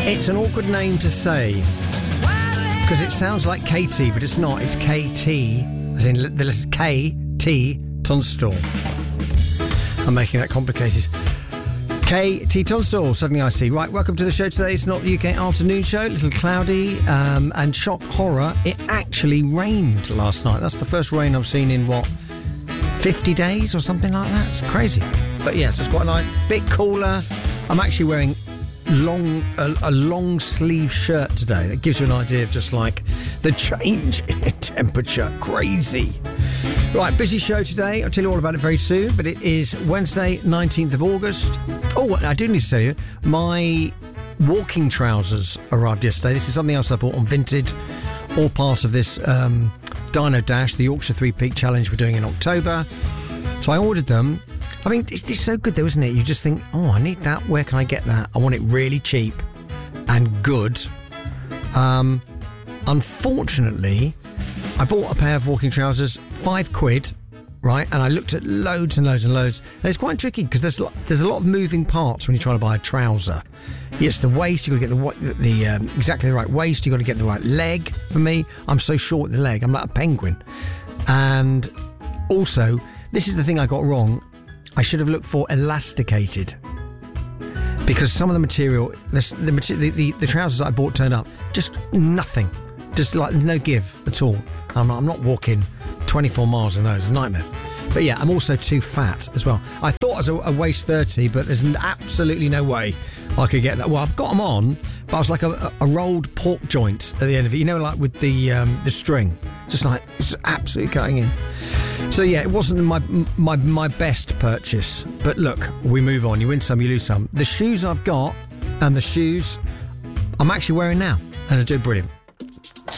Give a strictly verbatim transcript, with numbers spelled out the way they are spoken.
It's an awkward name to say because it sounds like Katie, but it's not. It's K T, as in the letters K T Tunstall. I'm making that complicated. K T Tunstall, suddenly I see. Right, welcome to the show today. It's not the U K afternoon show. A little cloudy um, and shock horror. It actually rained last night. That's the first rain I've seen in, what, fifty days or something like that? It's crazy. But yes, it's quite nice. Bit cooler. I'm actually wearing long a, a long sleeve shirt today. That gives you an idea of just like the change in temperature. Crazy. Right, busy show today. I'll tell you all about it very soon, but it is Wednesday, nineteenth of August. Oh, I do need to tell you, my walking trousers arrived yesterday. This is something else I bought on Vinted, all part of this um, Dino Dash, the Yorkshire Three Peak Challenge we're doing in October. So I ordered them. I mean, it's, it's so good though, isn't it? You just think, oh, I need that. Where can I get that? I want it really cheap and good. Um, unfortunately, I bought a pair of walking trousers, five quid, right? And I looked at loads and loads and loads. And it's quite tricky because there's there's a lot of moving parts when you're trying to buy a trouser. It's the waist, you've got to get the, the um, exactly the right waist, you've got to get the right leg. For me, I'm so short in the leg, I'm like a penguin. And also, this is the thing I got wrong. I should have looked for elasticated, because some of the material, the the, the, the, the trousers I bought turned up just nothing, just like no give at all. I'm not, I'm not walking twenty-four miles in those, a nightmare. But yeah, I'm also too fat as well. I thought I was a, a waist thirty, but there's absolutely no way I could get that. Well, I've got them on, but I was like a, a rolled pork joint at the end of it. You know, like with the um, the string, just like it's absolutely cutting in. So yeah, it wasn't my my my best purchase. But look, we move on. You win some, you lose some. The shoes I've got and the shoes I'm actually wearing now, and I do brilliant.